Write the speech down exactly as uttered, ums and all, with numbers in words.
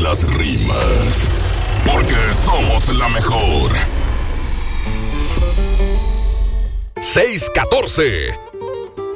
las rimas. Porque somos la mejor. seis catorce.